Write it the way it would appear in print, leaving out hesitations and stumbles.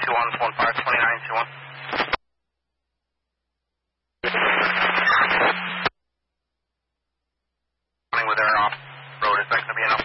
With air off road, is that going to be enough?